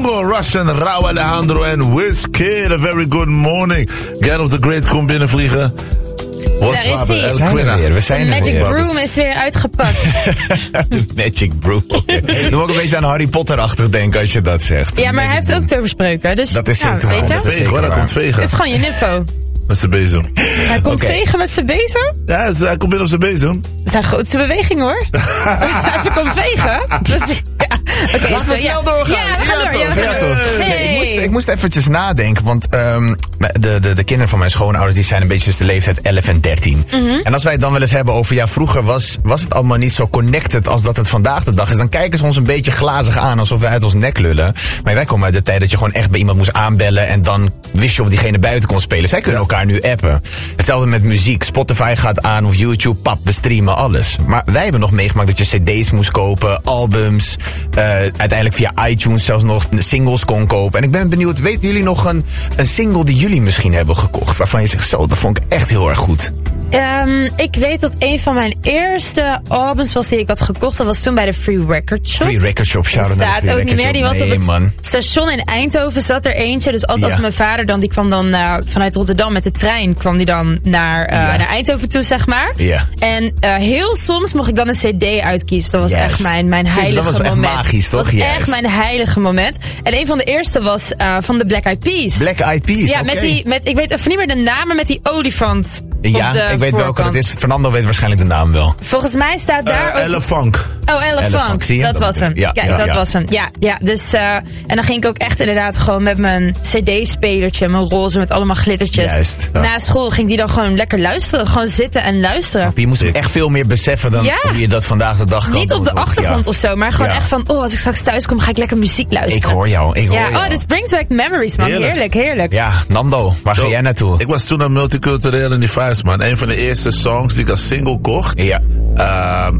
Congo, Russian, Rauw Alejandro en Wizkid. A very good morning. Get of the Great komt binnenvliegen. Daar is hij. We zijn de Magic weer. Broom is weer uitgepakt. De Magic Broom. Dan moet ik een beetje aan Harry Potter-achtig denken als je dat zegt. Ja, maar hij heeft ook toverspreuken. Dus, dat is zeker weet je? Vegen, hoor, hij komt vegen. Het is gewoon je niffo. Met zijn bezem. Hij komt vegen met zijn bezem? Ja, hij komt binnen op zijn bezem. Dat is zijn grootste beweging, hoor. Als je komt vegen. Okay, laten we snel doorgaan. Ja, we gaan door. Nee, ik moest eventjes nadenken, want de kinderen van mijn schoonouders die zijn een beetje tussen de leeftijd 11 en 13. Mm-hmm. En als wij het dan wel eens hebben over, ja, vroeger was het allemaal niet zo connected als dat het vandaag de dag is. Dan kijken ze ons een beetje glazig aan, alsof wij uit ons nek lullen. Maar wij komen uit de tijd dat je gewoon echt bij iemand moest aanbellen en dan wist je of diegene buiten kon spelen. Zij kunnen elkaar nu appen. Hetzelfde met muziek. Spotify gaat aan of YouTube, pap, we streamen alles. Maar wij hebben nog meegemaakt dat je cd's moest kopen, albums, uiteindelijk via iTunes zelfs nog singles kon kopen. En ik ben benieuwd, weten jullie nog een single die jullie misschien hebben gekocht, waarvan je zegt, zo, dat vond ik echt heel erg goed? Ik weet dat een van mijn eerste albums was die ik had gekocht. Dat was toen bij de Free Record Shop. Free Record Shop, shout-out naar de Free ook niet meer. Die was op het man. station in Eindhoven, zat er eentje. Dus altijd als mijn vader dan, die kwam dan vanuit Rotterdam met de trein, kwam die dan naar Eindhoven toe, zeg maar. Ja. En heel soms mocht ik dan een cd uitkiezen. Dat was echt mijn heilige moment. Dat was echt magisch, toch? Dat was echt mijn heilige moment. En een van de eerste was van de Black Eyed Peas. Black Eyed Peas, ja, met ik weet even niet meer de naam, maar met die olifant. Ja, ik weet welke dat is. Fernando weet waarschijnlijk de naam wel. Volgens mij staat daar ook... Elefunk. Oh, Elefunk. Dat was hem. Dat was hem. Ja, dus... en dan ging ik ook echt inderdaad gewoon met mijn cd-spelertje, mijn roze met allemaal glittertjes. Juist. Ja. Na school ging die dan gewoon lekker luisteren. Gewoon zitten en luisteren. Je moest echt veel meer beseffen dan hoe je dat vandaag de dag kan. Niet op de achtergrond of zo, maar gewoon echt van, als ik straks thuis kom, ga ik lekker muziek luisteren. Ik hoor jou. Oh, this brings back memories, man. Heerlijk. Ja, Nando, waar ga jij naartoe? Ik was toen naar Multicultureel in die Vibes, man. Een van de eerste songs die ik als single kocht. Ja.